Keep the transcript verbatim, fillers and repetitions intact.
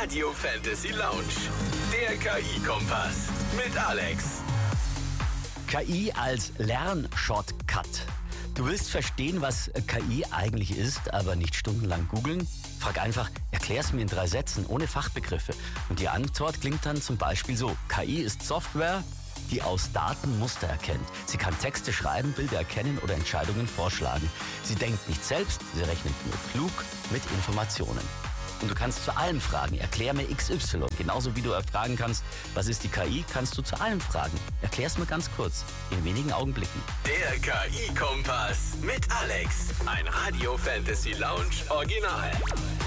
Radio Fantasy Lounge. Der K I-Kompass mit Alex. K I als Lernshortcut. Du willst verstehen, was K I eigentlich ist, aber nicht stundenlang googeln? Frag einfach, erklär's mir in drei Sätzen, ohne Fachbegriffe. Und die Antwort klingt dann zum Beispiel so: K I ist Software, die aus Daten Muster erkennt. Sie kann Texte schreiben, Bilder erkennen oder Entscheidungen vorschlagen. Sie denkt nicht selbst, sie rechnet nur klug mit Informationen. Und du kannst zu allem fragen, erklär mir X Y. Genauso wie du fragen kannst, was ist die K I, kannst du zu allem fragen. Erklär's mir ganz kurz, in wenigen Augenblicken. Der K I-Kompass mit Alex. Ein Radio Fantasy Lounge Original.